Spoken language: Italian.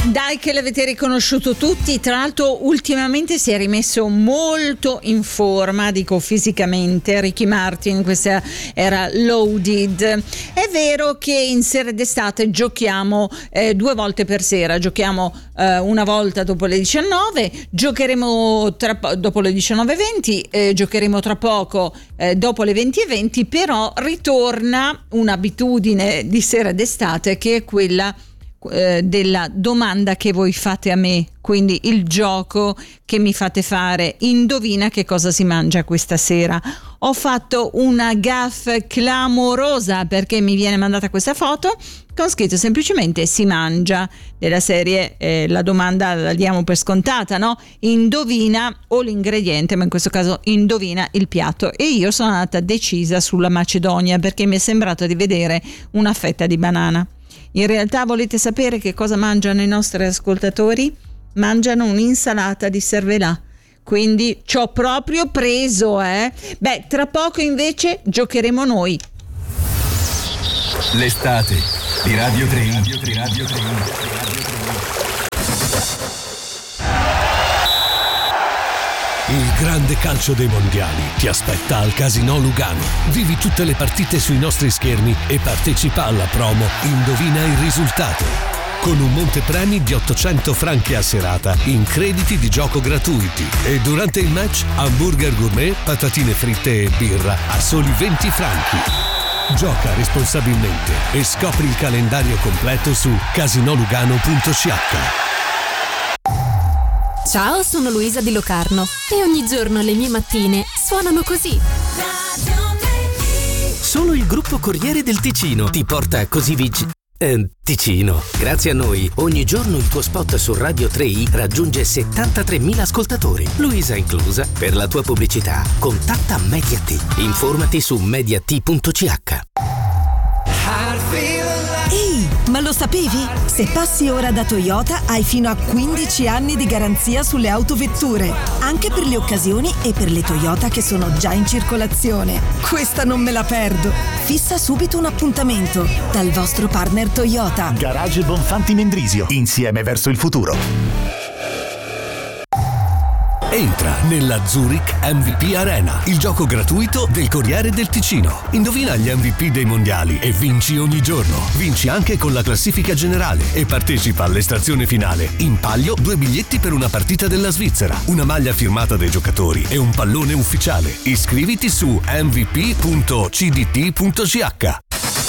Dai che l'avete riconosciuto tutti, tra l'altro ultimamente si è rimesso molto in forma, dico fisicamente, Ricky Martin, questa era Loaded. È vero che in Sera d'Estate giochiamo 2 volte per sera, giochiamo una volta dopo le 19, giocheremo dopo le 19:20, giocheremo tra poco dopo le 20:20, però ritorna un'abitudine di Sera d'Estate che è quella della domanda che voi fate a me, quindi il gioco che mi fate fare. Indovina che cosa si mangia questa sera. Ho fatto una gaffe clamorosa perché mi viene mandata questa foto con scritto semplicemente si mangia, della serie la domanda la diamo per scontata, no? Indovina o l'ingrediente, ma in questo caso indovina il piatto, e io sono andata decisa sulla Macedonia perché mi è sembrato di vedere una fetta di banana. In realtà volete sapere che cosa mangiano i nostri ascoltatori? Mangiano un'insalata di cervelà. Quindi ci ho proprio preso, Beh, tra poco invece giocheremo noi. L'estate di Radio 3. Il grande calcio dei mondiali ti aspetta al Casinò Lugano. Vivi tutte le partite sui nostri schermi e partecipa alla promo Indovina il risultato, con un montepremi di 800 franchi a serata in crediti di gioco gratuiti, e durante il match hamburger gourmet, patatine fritte e birra a soli 20 franchi. Gioca responsabilmente e scopri il calendario completo su casinolugano.ch. Ciao, sono Luisa di Locarno e ogni giorno le mie mattine suonano così. Solo il gruppo Corriere del Ticino ti porta così Ticino. Grazie a noi, ogni giorno il tuo spot su Radio 3i raggiunge 73.000 ascoltatori, Luisa inclusa. Per la tua pubblicità, contatta Mediat. Informati su mediat.ch. Ehi, ma lo sapevi? Se passi ora da Toyota hai fino a 15 anni di garanzia sulle autovetture, anche per le occasioni e per le Toyota che sono già in circolazione. Questa non me la perdo. Fissa subito un appuntamento dal vostro partner Toyota. Garage Bonfanti Mendrisio, insieme verso il futuro. Entra nella Zurich MVP Arena, il gioco gratuito del Corriere del Ticino. Indovina gli MVP dei mondiali e vinci ogni giorno. Vinci anche con la classifica generale e partecipa all'estrazione finale. In palio 2 biglietti per una partita della Svizzera, una maglia firmata dai giocatori e un pallone ufficiale. Iscriviti su mvp.cdt.ch.